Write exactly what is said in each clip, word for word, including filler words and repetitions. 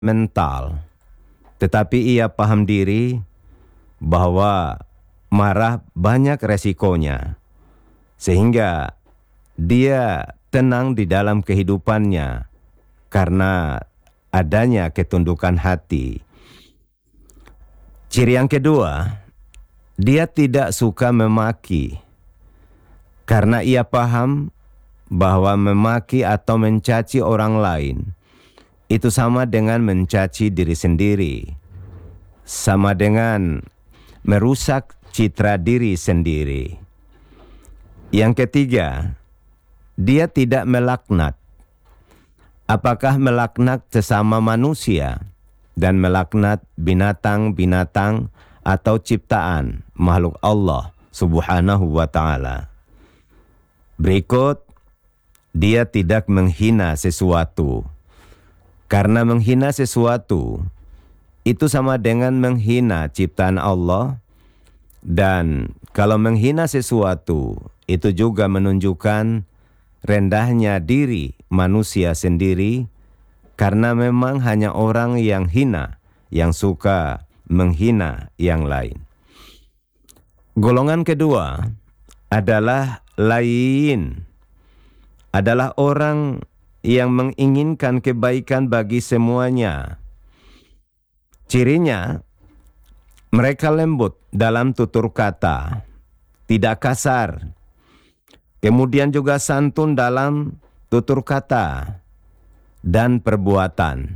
mental, tetapi ia paham diri bahwa marah banyak resikonya, sehingga dia tenang di dalam kehidupannya karena adanya ketundukan hati. Ciri yang kedua, dia tidak suka memaki, karena ia paham bahwa memaki atau mencaci orang lain itu sama dengan mencaci diri sendiri, sama dengan merusak citra diri sendiri. Yang ketiga, dia tidak melaknat. Apakah melaknat sesama manusia dan melaknat binatang-binatang atau ciptaan makhluk Allah Subhanahu wa ta'ala. Berikut, dia tidak menghina sesuatu. Karena menghina sesuatu itu sama dengan menghina ciptaan Allah, dan kalau menghina sesuatu itu juga menunjukkan rendahnya diri manusia sendiri, karena memang hanya orang yang hina yang suka menghina yang lain. Golongan kedua adalah lain, adalah orang yang menginginkan kebaikan bagi semuanya. Cirinya, mereka lembut dalam tutur kata, tidak kasar. Kemudian juga santun dalam tutur kata dan perbuatan.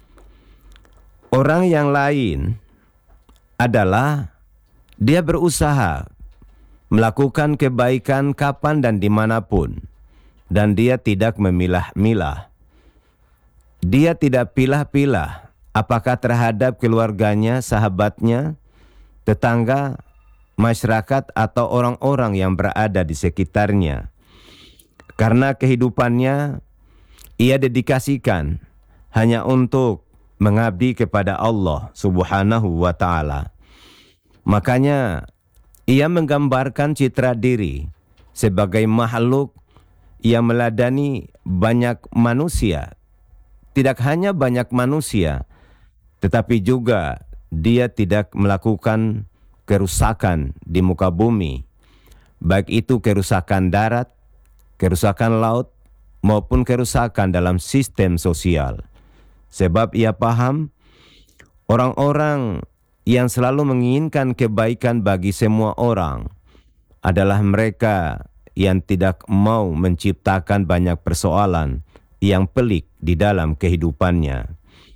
Orang yang lain adalah dia berusaha melakukan kebaikan kapan dan dimanapun. Dan dia tidak memilah-milah. Dia tidak pilah-pilah apakah terhadap keluarganya, sahabatnya, tetangga, masyarakat, atau orang-orang yang berada di sekitarnya. Karena kehidupannya ia dedikasikan hanya untuk mengabdi kepada Allah Subhanahu wa ta'ala. Makanya ia menggambarkan citra diri sebagai makhluk yang meladani banyak manusia. Tidak hanya banyak manusia, tetapi juga dia tidak melakukan kerusakan di muka bumi, baik itu kerusakan darat, kerusakan laut, maupun kerusakan dalam sistem sosial. Sebab ia paham orang-orang yang selalu menginginkan kebaikan bagi semua orang adalah mereka yang tidak mau menciptakan banyak persoalan yang pelik di dalam kehidupannya.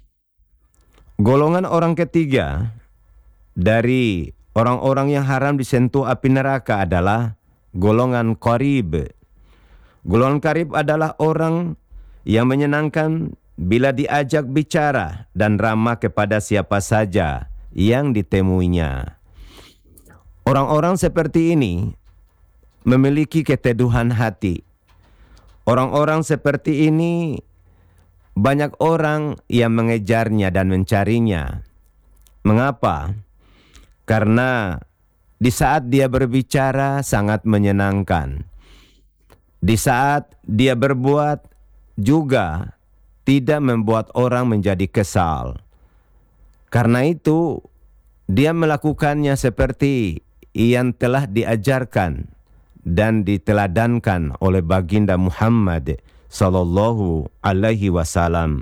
Golongan orang ketiga dari orang-orang yang haram disentuh api neraka adalah golongan qarib. Golongan qarib adalah orang yang menyenangkan bila diajak bicara dan ramah kepada siapa saja yang ditemuinya. Orang-orang seperti ini memiliki keteduhan hati. Orang-orang seperti ini banyak orang yang mengejarnya dan mencarinya. Mengapa? Karena di saat dia berbicara sangat menyenangkan. Di saat dia berbuat juga tidak membuat orang menjadi kesal. Karena itu dia melakukannya seperti yang telah diajarkan dan diteladankan oleh baginda Muhammad sallallahu alaihi wasallam.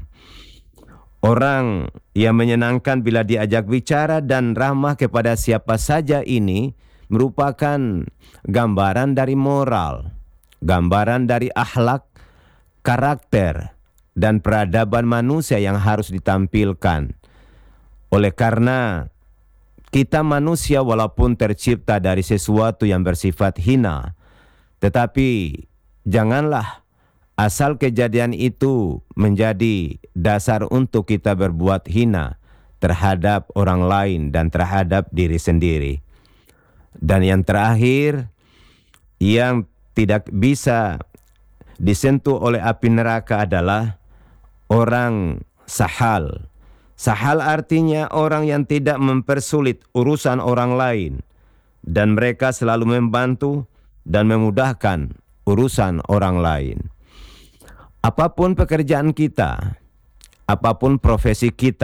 Orang yang menyenangkan bila diajak bicara dan ramah kepada siapa saja ini merupakan gambaran dari moral, gambaran dari akhlak, karakter, dan peradaban manusia yang harus ditampilkan. Oleh karena kita manusia walaupun tercipta dari sesuatu yang bersifat hina, tetapi janganlah asal kejadian itu menjadi dasar untuk kita berbuat hina terhadap orang lain dan terhadap diri sendiri. Dan yang terakhir, yang tidak bisa disentuh oleh api neraka adalah orang sahal. Sahal artinya orang yang tidak mempersulit urusan orang lain, dan mereka selalu membantu dan memudahkan urusan orang lain. Apapun pekerjaan kita, apapun profesi kita.